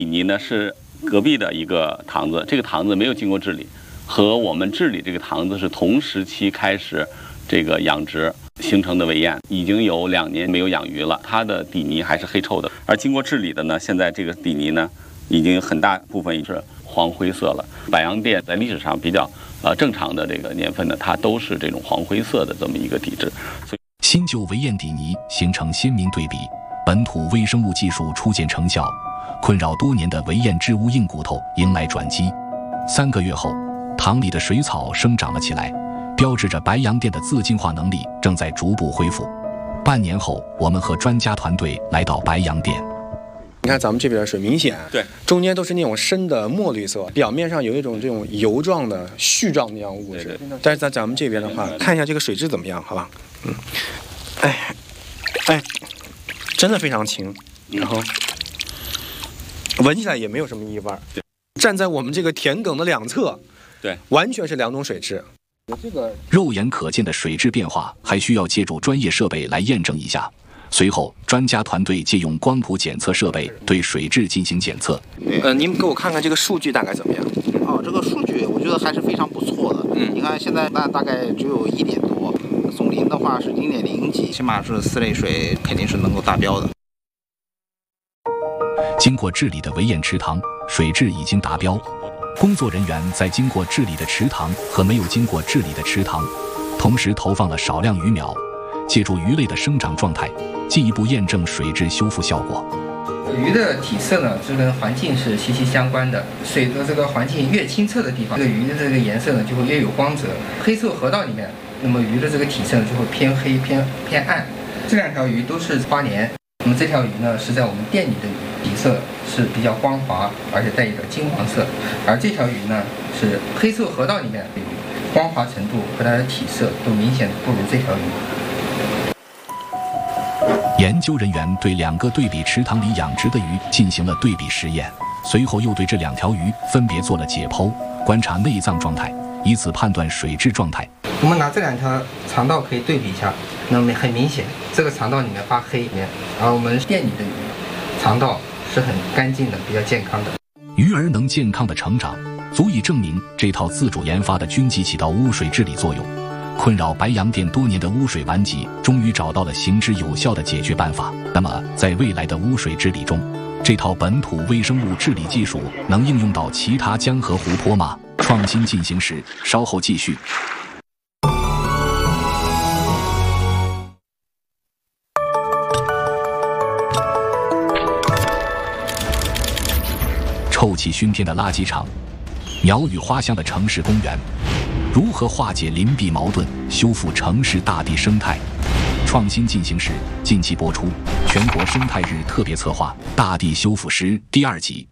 底泥呢是隔壁的一个塘子，这个塘子没有经过治理，和我们治理这个塘子是同时期开始这个养殖形成的围堰，已经有2年没有养鱼了，它的底泥还是黑臭的。而经过治理的呢，现在这个底泥呢，已经很大部分是黄灰色了。白洋淀在历史上比较正常的这个年份呢，它都是这种黄灰色的这么一个体质。所以新旧围堰底泥形成鲜明对比，本土微生物技术初见成效，困扰多年的围堰织物硬骨头迎来转机。3个月后，塘里的水草生长了起来，标志着白洋淀的自净化能力正在逐步恢复。半年后，我们和专家团队来到白洋淀。 你看咱们这边的水明显， 对， 中间都是那种深的墨绿色，表面上有一种这种油状的絮状那样物质。 对， 但是在咱们这边的话，看一下这个水质怎么样，好吧？真的非常轻，然后闻起来也没有什么异味。 对， 站在我们这个田埂的2侧， 对， 完全是2种水质。 肉眼可见的水质变化，还需要借助专业设备来验证一下。随后，专家团队借用光谱检测设备对水质进行检测。 您给我看看这个数据大概怎么样？ 这个数据我觉得还是非常不错的。你看现在大概只有1点多，总磷的话是0.0几，起码是4类水肯定是能够达标的。 经过治理的围堰池塘水质已经达标，工作人员在经过治理的池塘和没有经过治理的池塘同时投放了少量鱼苗，借助鱼类的生长状态，进一步验证水质修复效果。 鱼的体色呢，是跟环境是息息相关的。水的这个环境越清澈的地方，这个鱼的这个颜色呢就会越有光泽。黑色河道里面，那么鱼的这个体色就会偏黑偏暗。这2条鱼都是花鲢，那么这条鱼呢是在我们店里的底色是比较光滑，而且带一点金黄色，而这条鱼呢是黑色河道里面的鱼，光滑程度和它的体色都明显不如这条鱼。 研究人员对2个对比池塘里养殖的鱼进行了对比实验，随后又对这2条鱼分别做了解剖，观察内脏状态，以此判断水质状态。 我们拿这2条肠道可以对比一下，那么很明显，这个肠道里面发黑，而我们店里的鱼肠道是很干净的，比较健康的。 鱼儿能健康的成长，足以证明这套自主研发的菌剂起到污水治理作用。困扰白洋淀多年的污水顽疾终于找到了行之有效的解决办法。那么在未来的污水治理中，这套本土微生物治理技术能应用到其他江河湖泊吗？创新进行时，稍后继续。臭气熏天的垃圾场，鸟语花香的城市公园，如何化解邻避矛盾，修复城市大地生态？创新进行时近期播出全国生态日特别策划《大地修复师》第2集。